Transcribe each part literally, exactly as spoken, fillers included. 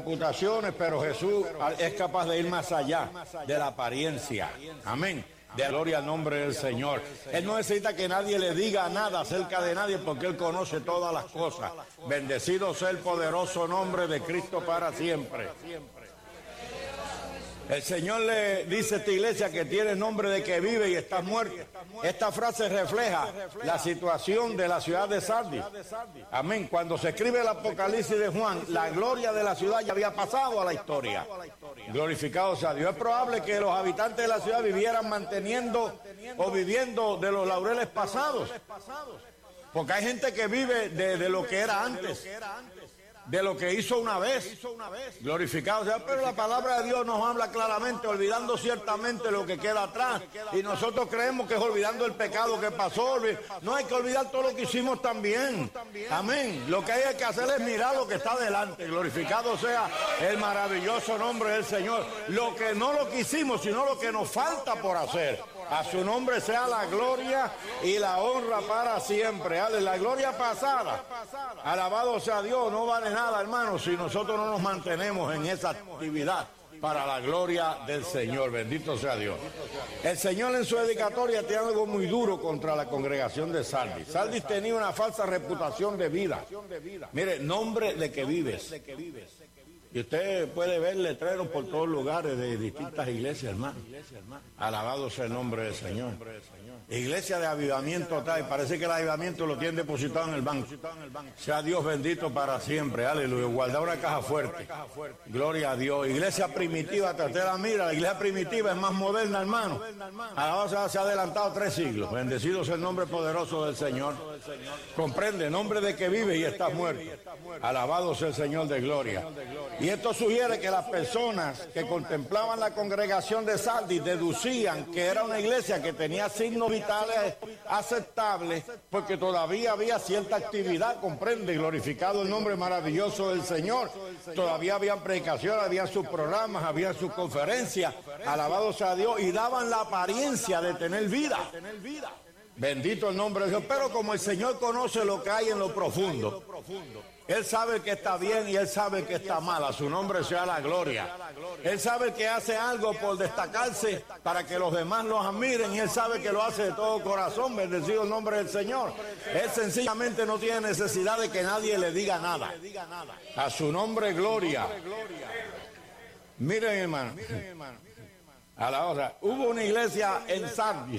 reputaciones, pero Jesús es capaz de ir más allá de la apariencia. Amén. De gloria al nombre del Señor. Él no necesita que nadie le diga nada acerca de nadie porque Él conoce todas las cosas. Bendecido sea el poderoso nombre de Cristo para siempre. El Señor le dice a esta iglesia que tiene nombre de que vive y está muerto. Esta frase refleja la situación de la ciudad de Sardis. Amén. Cuando se escribe el Apocalipsis de Juan, la gloria de la ciudad ya había pasado a la historia. Glorificado sea Dios. Es probable que los habitantes de la ciudad vivieran manteniendo o viviendo de los laureles pasados. Porque hay gente que vive de, de lo que era antes. De lo que hizo una vez, glorificado sea, pero la palabra de Dios nos habla claramente, olvidando ciertamente lo que queda atrás, y nosotros creemos que es olvidando el pecado que pasó. No hay que olvidar todo lo que hicimos también, amén. Lo que hay que hacer es mirar lo que está delante, glorificado sea el maravilloso nombre del Señor. Lo que no lo que hicimos, sino lo que nos falta por hacer. A su nombre sea la gloria y la honra para siempre. Ale, la gloria pasada, alabado sea Dios, no vale nada, hermano, si nosotros no nos mantenemos en esa actividad para la gloria del Señor. Bendito sea Dios. El Señor en su dedicatoria tiene algo muy duro contra la congregación de Sardis. Sardis tenía una falsa reputación de vida. Mire, nombre de que vives. Y usted puede ver letreros por todos lugares de distintas iglesias, hermano. Alabado sea el nombre del Señor. Iglesia de avivamiento tal, y parece que el avivamiento lo tienen depositado en el banco. Sea Dios bendito para siempre, aleluya. Guardar una caja fuerte. Gloria a Dios. Iglesia primitiva, usted la mira, la iglesia primitiva es más moderna, hermano. Alabado, se ha adelantado tres siglos. Bendecido sea el nombre poderoso del Señor. Comprende, nombre de que vive y está muerto. Alabado sea el Señor de gloria. Y esto sugiere que las personas que contemplaban la congregación de Sardis deducían que era una iglesia que tenía signos vitales aceptables porque todavía había cierta actividad, comprende, glorificado el nombre maravilloso del Señor. Todavía habían predicaciones, había sus programas, había sus conferencias, alabado sea Dios, y daban la apariencia de tener vida. Bendito el nombre de Dios. Pero como el Señor conoce lo que hay en lo profundo, Él sabe que está bien y Él sabe que está mal. A su nombre sea la gloria. Él sabe que hace algo por destacarse para que los demás los admiren, y Él sabe que lo hace de todo corazón. Bendecido el nombre del Señor. Él sencillamente no tiene necesidad de que nadie le diga nada. A su nombre gloria. Miren, hermano, a la hora hubo una iglesia en Sardis.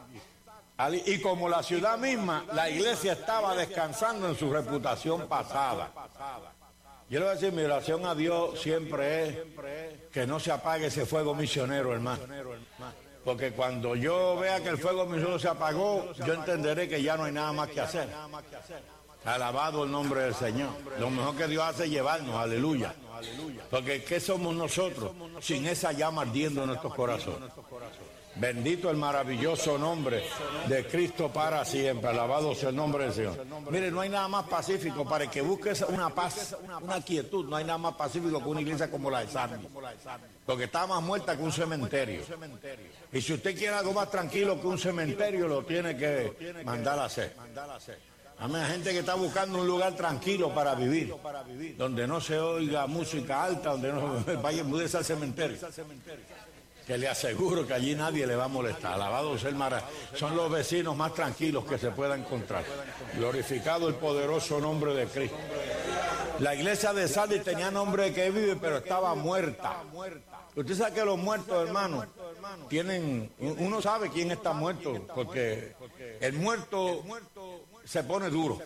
Y como la ciudad misma, la iglesia estaba descansando en su reputación pasada. Yo le voy a decir, mi oración a Dios siempre es que no se apague ese fuego misionero, hermano. Porque cuando yo vea que el fuego misionero se apagó, yo entenderé que ya no hay nada más que hacer. Alabado el nombre del Señor. Lo mejor que Dios hace es llevarnos, aleluya. Porque ¿qué somos nosotros sin esa llama ardiendo en nuestros corazones? Bendito el maravilloso nombre de Cristo para siempre. Alabado sea el nombre del Señor. Mire, no hay nada más pacífico para el que busque una paz, una quietud. No hay nada más pacífico que una iglesia como la de Sardis. Porque está más muerta que un cementerio. Y si usted quiere algo más tranquilo que un cementerio, lo tiene que mandar a hacer. Amén. Hay gente que está buscando un lugar tranquilo para vivir, donde no se oiga música alta, donde no vaya, múdese al cementerio. Que le aseguro que allí nadie le va a molestar. Alabado sea el mar. Son los vecinos más tranquilos que se pueda encontrar. Glorificado el poderoso nombre de Cristo. La iglesia de Sardis tenía nombre de que vive, pero estaba muerta. Usted sabe que los muertos, hermano, tienen, uno sabe quién está muerto, porque el muerto se pone duro.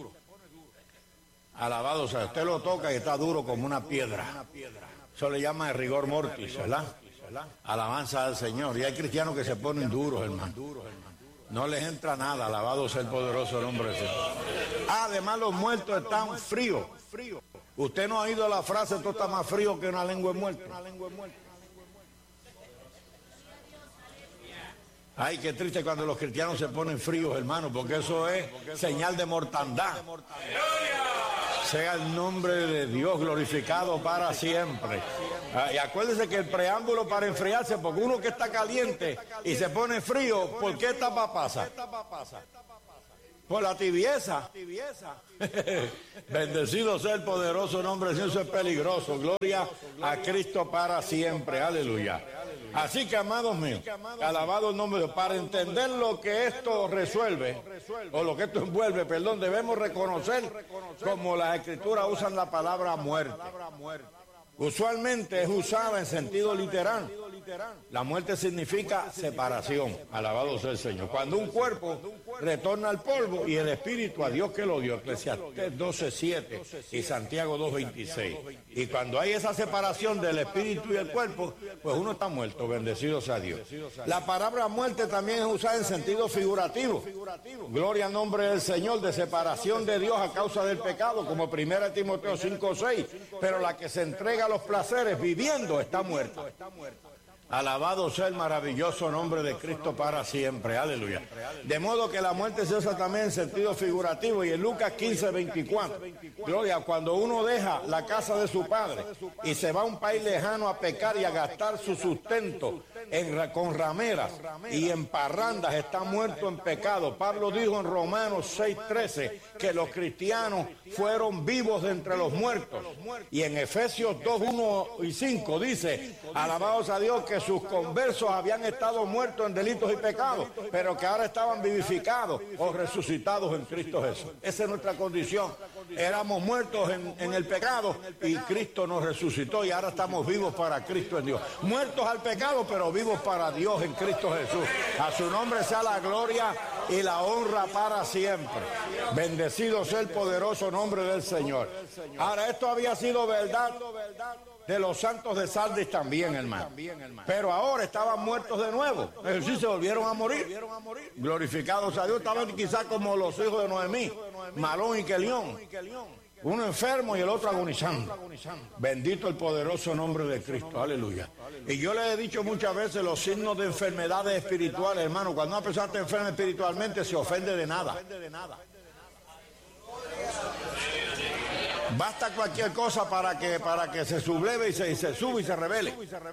Alabado sea, usted lo toca y está duro como una piedra. Eso le llama el rigor mortis, ¿verdad? Alabanza al Señor. Y hay cristianos que se ponen duros, hermano. No les entra nada. Alabado sea el poderoso nombre del Señor. Además, los muertos están fríos. Usted no ha oído la frase: esto está más frío que una lengua de muerto. Ay, qué triste cuando los cristianos se ponen fríos, hermano, porque eso es señal de mortandad. Sea el nombre de Dios glorificado para siempre. Ah, y acuérdese que el preámbulo para enfriarse, porque uno que está caliente y se pone frío, ¿por qué esta papasa? por la tibieza. Bendecido sea el poderoso nombre de Dios, eso es peligroso. Gloria a Cristo para siempre. Aleluya. Así que, amados míos, alabado el nombre de Dios, para entender lo que esto resuelve, o lo que esto envuelve, perdón, debemos reconocer como las Escrituras usan la palabra muerte. Usualmente es usada en sentido literal. La muerte significa separación. Alabado sea el Señor. Cuando un cuerpo retorna al polvo y el espíritu a Dios que lo dio. Eclesiastés doce siete y Santiago dos veintiséis. Y cuando hay esa separación del espíritu y el cuerpo, pues uno está muerto. Bendecido sea Dios. La palabra muerte también es usada en sentido figurativo. Gloria al nombre del Señor, de separación de Dios a causa del pecado, como primera Timoteo cinco seis. Pero la que se entrega a los placeres viviendo está muerta. Alabado sea el maravilloso nombre de Cristo para siempre. Aleluya. De modo que la muerte se usa también en sentido figurativo. Y en Lucas quince veinticuatro, gloria, cuando uno deja la casa de su padre y se va a un país lejano a pecar y a gastar su sustento en, con rameras y en parrandas, está muerto en pecado. Pablo dijo en Romanos seis trece que los cristianos fueron vivos de entre los muertos. Y en Efesios dos uno y cinco dice, alabados a Dios, que sus conversos habían estado muertos en delitos y pecados, pero que ahora estaban vivificados o resucitados en Cristo Jesús. Esa es nuestra condición. Éramos muertos en, en el pecado y Cristo nos resucitó y ahora estamos vivos para Cristo en Dios. Muertos al pecado, pero vivos para Dios en Cristo Jesús. A su nombre sea la gloria y la honra para siempre. Bendecido sea el poderoso nombre del Señor. Ahora, esto había sido verdad de los santos de Sardis también, hermano. Pero ahora estaban muertos de nuevo. Es decir, se volvieron a morir. Glorificados a Dios. Estaban quizás como los hijos de Noemí, Malón y Kelión. Uno enfermo y el otro agonizando. Bendito el poderoso nombre de Cristo. Aleluya. Y yo le he dicho muchas veces los signos de enfermedades espirituales, hermano. Cuando una persona está enferma espiritualmente, se ofende de nada. Basta cualquier cosa para que, para que se subleve y se, y se sube y se revele.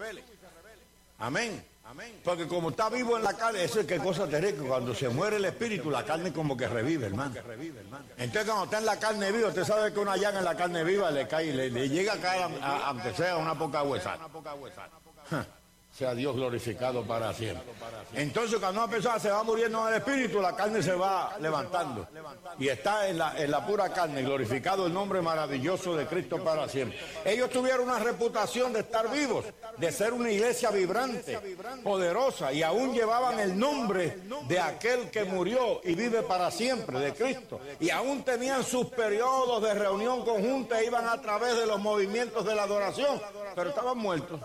Amén. Porque como está vivo en la carne, eso es que cosa terrible. Cuando se muere el espíritu, la carne como que revive, hermano. Entonces cuando está en la carne viva, usted sabe que una llaga en la carne viva le cae, le, le llega a caer, a, a, aunque sea una poca huesada. Sea Dios glorificado para siempre. Entonces cuando una persona se va muriendo en el espíritu, la carne se va levantando. Y está en la, en la pura carne, glorificado el nombre maravilloso de Cristo para siempre. Ellos tuvieron una reputación de estar vivos, de ser una iglesia vibrante, poderosa, y aún llevaban el nombre de aquel que murió y vive para siempre, de Cristo. Y aún tenían sus periodos de reunión conjunta e iban a través de los movimientos de la adoración, pero estaban muertos.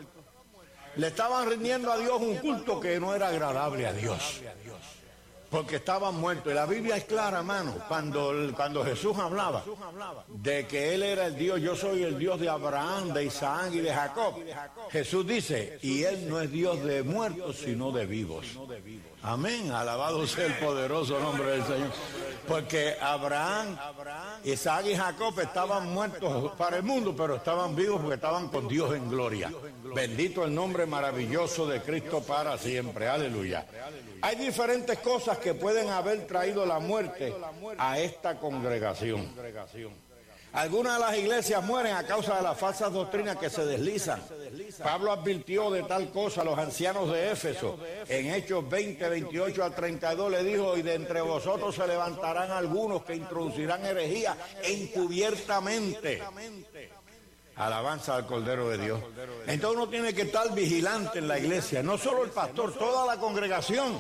Le estaban rindiendo a Dios un culto que no era agradable a Dios, porque estaban muertos. Y la Biblia es clara, hermano, cuando, cuando Jesús hablaba de que Él era el Dios, yo soy el Dios de Abraham, de Isaac y de Jacob. Jesús dice, y Él no es Dios de muertos, sino de vivos. Amén, alabado sea el poderoso nombre del Señor. Porque Abraham, Isaac y Jacob estaban muertos para el mundo, pero estaban vivos porque estaban con Dios en gloria. Bendito el nombre maravilloso de Cristo para siempre. Aleluya. Hay diferentes cosas que pueden haber traído la muerte a esta congregación. Algunas de las iglesias mueren a causa de las falsas doctrinas que se deslizan. Pablo advirtió de tal cosa a los ancianos de Éfeso. En Hechos veinte, veintiocho al treinta y dos le dijo, y de entre vosotros se levantarán algunos que introducirán herejía encubiertamente. Alabanza al Cordero de Dios. Entonces uno tiene que estar vigilante en la iglesia, no solo el pastor, toda la congregación.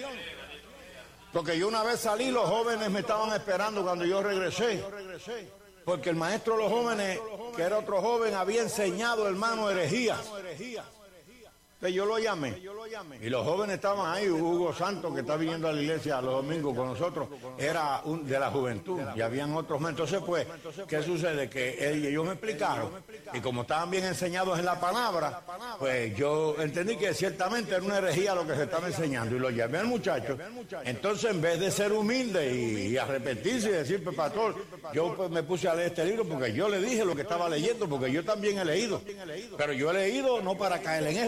Porque yo una vez salí, los jóvenes me estaban esperando cuando yo regresé. Porque el maestro de los jóvenes, que era otro joven, había enseñado, hermano, herejías. Entonces yo lo llamé. Y los jóvenes estaban ahí. Hugo Santos, que está viniendo a la iglesia los domingos con nosotros, era un, de la juventud. Y habían otros más. Entonces, pues, ¿qué sucede? Que él y ellos me explicaron. Y como estaban bien enseñados en la palabra, pues yo entendí que ciertamente era una herejía lo que se estaba enseñando. Y lo llamé al muchacho. Entonces, en vez de ser humilde y, y arrepentirse y decir, pues, pastor, yo pues, me puse a leer este libro porque yo le dije lo que estaba leyendo, porque yo también he leído. Pero yo he leído no para caer en eso, he leído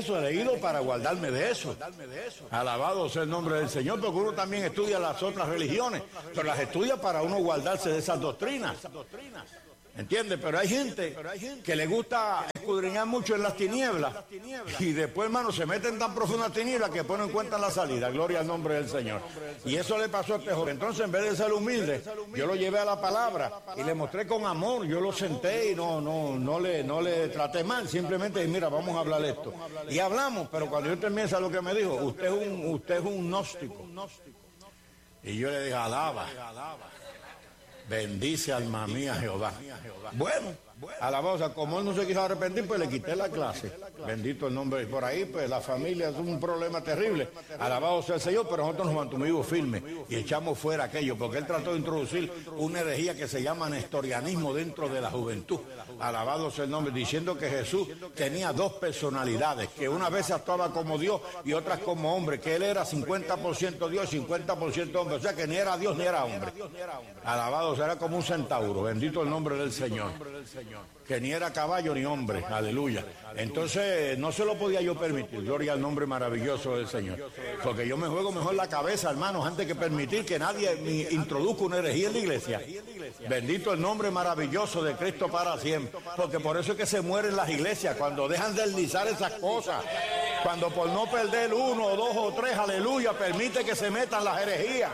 instruido para guardarme de eso. Alabado sea el nombre del Señor, porque uno también estudia las otras religiones, pero las estudia para uno guardarse de esas doctrinas. ¿Entiendes? Pero hay gente que le gusta escudriñar mucho en las tinieblas y después, hermano, se meten tan profundas tinieblas que ponen en cuenta la salida. Gloria al nombre del Señor. Y eso le pasó a este joven. Entonces, en vez de ser humilde, yo lo llevé a la palabra y le mostré con amor. Yo lo senté y no, no, no le, no le traté mal. Simplemente dije, mira, vamos a hablar esto. Y hablamos, pero cuando yo terminé, ¿sabe lo que me dijo? Usted es un, usted es un gnóstico. Y yo le dije, alaba. Bendice alma mía Jehová. Bueno, alabado, o sea, como él no se quiso arrepentir, pues le quité la clase. Bendito el nombre. Por ahí, pues la familia es un problema terrible. Alabado sea el Señor, pero nosotros nos mantuvimos firmes y echamos fuera aquello, porque él trató de introducir una herejía que se llama nestorianismo dentro de la juventud. Alabado sea el nombre, diciendo que Jesús tenía dos personalidades, que una vez actuaba como Dios y otras como hombre, que él era cincuenta por ciento Dios y cincuenta por ciento hombre, o sea que ni era Dios ni era hombre. Alabado sea, era como un centauro, bendito el nombre del Señor, que ni era caballo ni hombre, aleluya. Entonces no se lo podía yo permitir, gloria al nombre maravilloso del Señor, porque yo me juego mejor la cabeza, hermanos, antes que permitir que nadie me introduzca una herejía en la iglesia. Bendito el nombre maravilloso de Cristo para siempre, porque por eso es que se mueren las iglesias, cuando dejan de deslizar esas cosas, cuando por no perder uno o dos o tres, aleluya, permite que se metan las herejías.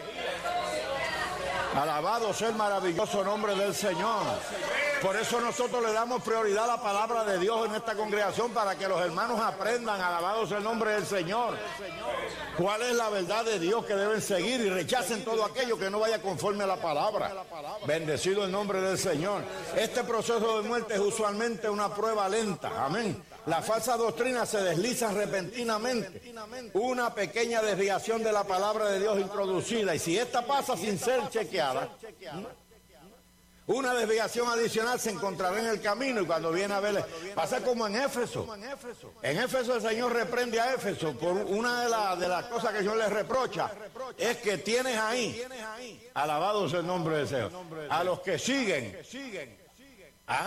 Alabado sea el maravilloso nombre del Señor. Por eso nosotros le damos prioridad a la palabra de Dios en esta congregación, para que los hermanos aprendan, alabado sea el nombre del Señor, cuál es la verdad de Dios que deben seguir y rechacen todo aquello que no vaya conforme a la palabra. Bendecido el nombre del Señor. Este proceso de muerte es usualmente una prueba lenta. Amén. Las falsas doctrinas se deslizan repentinamente. Una pequeña desviación de la palabra de Dios introducida, y si esta pasa sin ser chequeada, una desviación adicional se encontrará en el camino, y cuando viene a ver, pasa como en Éfeso. En Éfeso el Señor reprende a Éfeso por una de, la, de las cosas que el Señor les reprocha, es que tienes ahí, alabado sea el nombre del Señor, a los que siguen, ¿ah?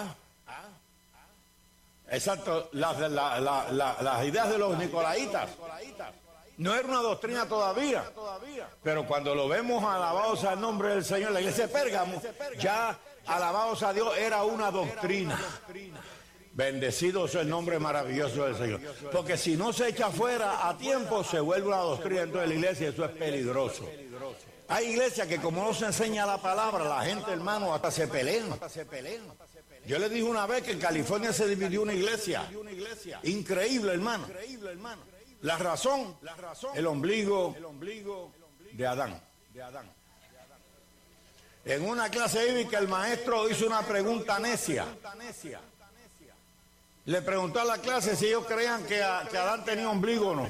Exacto, las, la, la, la, las ideas de los nicolaitas. No era una doctrina todavía, pero cuando lo vemos, alabado sea el nombre del Señor, la iglesia de Pérgamo, ya, alabado sea Dios, era una doctrina. Bendecido sea el nombre maravilloso del Señor. Porque si no se echa fuera a tiempo, se vuelve una doctrina dentro de la iglesia, y eso es peligroso. Hay iglesias que como no se enseña la palabra, la gente, hermano, hasta se pelean. Yo le dije una vez que en California se dividió una iglesia. Increíble, hermano. La razón, el ombligo de Adán. En una clase bíblica el maestro hizo una pregunta necia. Le preguntó a la clase si ellos creían que, que Adán tenía ombligo o no.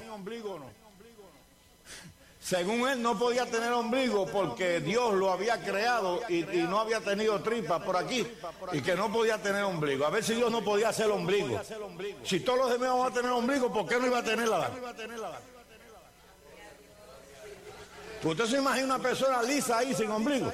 Según él no podía tener ombligo porque Dios lo había creado y, y no había tenido tripa por aquí, y que no podía tener ombligo. A ver si Dios no podía hacer ombligo. Si todos los demás van a tener ombligo, ¿por qué no iba a tener Adán? ¿Usted se imagina una persona lisa ahí sin ombligo?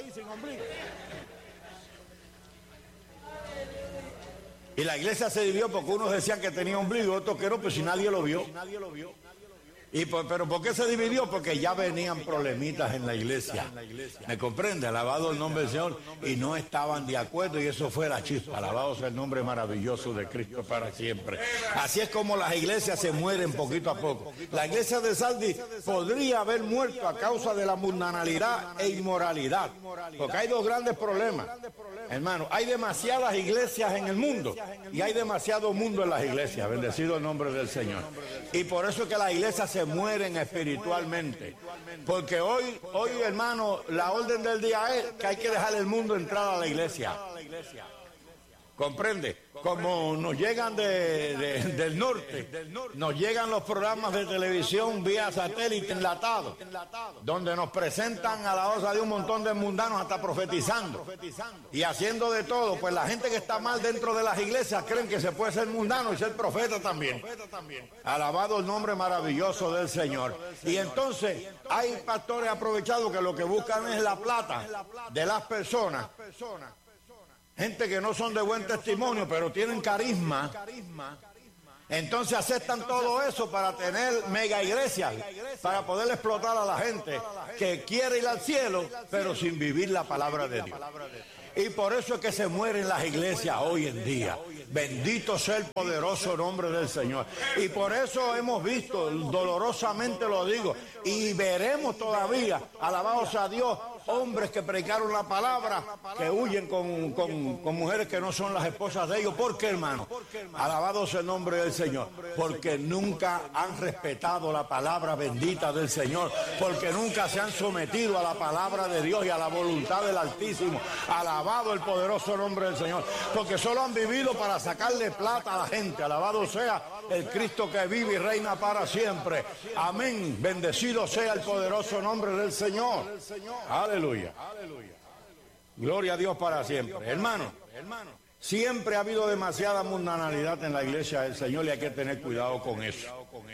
Y la iglesia se dividió porque unos decían que tenía ombligo, otros que no, pero si nadie lo vio. Y por, pero ¿por qué se dividió? Porque ya venían problemitas en la iglesia. ¿Me comprende? Alabado el nombre del Señor. Y no estaban de acuerdo, y eso fue la chispa. Alabado sea el nombre maravilloso de Cristo para siempre. Así es como las iglesias se mueren poquito a poco. La iglesia de Sardis podría haber muerto a causa de la mundanalidad e inmoralidad. Porque hay dos grandes problemas. Hermano, hay demasiadas iglesias en el mundo y hay demasiado mundo en las iglesias. Bendecido el nombre del Señor. Y por eso es que las iglesias se mueren espiritualmente, porque hoy, hoy hermano, la orden del día es que hay que dejar el mundo entrar a la iglesia. ¿Comprende? Como nos llegan de, de, del norte, nos llegan los programas de televisión vía satélite enlatados, donde nos presentan a la osa de un montón de mundanos hasta profetizando y haciendo de todo. Pues la gente que está mal dentro de las iglesias creen que se puede ser mundano y ser profeta también. Alabado el nombre maravilloso del Señor. Y entonces hay pastores aprovechados que lo que buscan es la plata de las personas. Gente que no son de buen testimonio, pero tienen carisma, Entonces aceptan todo eso para tener mega iglesias, para poder explotar a la gente que quiere ir al cielo, pero sin vivir la palabra de Dios. Y por eso es que se mueren las iglesias hoy en día. Bendito sea el poderoso nombre del Señor. Y por eso hemos visto, dolorosamente lo digo, y veremos todavía, alabados a Dios, hombres que predicaron la palabra, que huyen con, con, con mujeres que no son las esposas de ellos. ¿Por qué, hermano? Alabado sea el nombre del Señor. Porque nunca han respetado la palabra bendita del Señor. Porque nunca se han sometido a la palabra de Dios y a la voluntad del Altísimo. Alabado el poderoso nombre del Señor. Porque solo han vivido para sacarle plata a la gente. Alabado sea el Cristo que vive y reina para siempre. Amén. Bendecido sea el poderoso nombre del Señor. Aleluya. Gloria a Dios para siempre. Hermano, siempre ha habido demasiada mundanalidad en la iglesia del Señor y hay que tener cuidado con eso.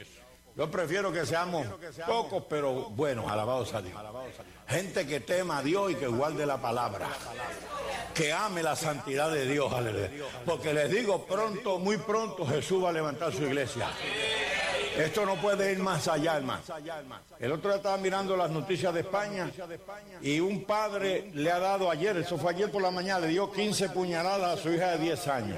Yo prefiero que seamos pocos, pero buenos, alabados a Dios. Gente que tema a Dios y que guarde la palabra. Que ame la santidad de Dios, aleluya. Porque les digo, pronto, muy pronto, Jesús va a levantar su iglesia. Esto no puede ir más allá, hermano. El otro día estaba mirando las noticias de España y un padre le ha dado ayer, eso fue ayer por la mañana, le dio quince puñaladas a su hija de diez años.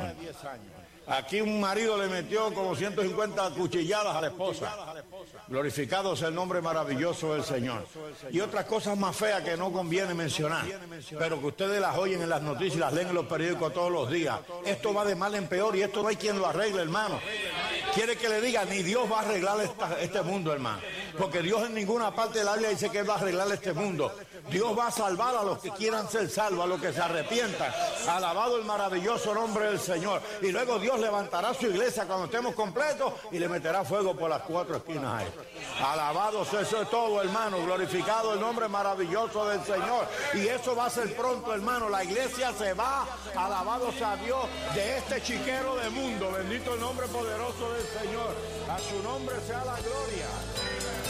Aquí un marido le metió como ciento cincuenta cuchilladas a la esposa. Glorificado sea el nombre maravilloso del Señor. Y otras cosas más feas que no conviene mencionar, pero que ustedes las oyen en las noticias y las leen en los periódicos todos los días. Esto va de mal en peor y esto no hay quien lo arregle, hermano. Quiere que le diga, ni Dios va a arreglar esta, este mundo, hermano. Porque Dios en ninguna parte de la Biblia dice que Él va a arreglar este mundo. Dios va a salvar a los que quieran ser salvos, a los que se arrepientan. Alabado el maravilloso nombre del Señor. Y luego Dios levantará su iglesia cuando estemos completos y le meterá fuego por las cuatro esquinas a Él. Alabado sea, eso es todo, hermano. Glorificado el nombre maravilloso del Señor. Y eso va a ser pronto, hermano. La iglesia se va, alabado sea Dios, de este chiquero de mundo. Bendito el nombre poderoso del Señor. A su nombre sea la gloria.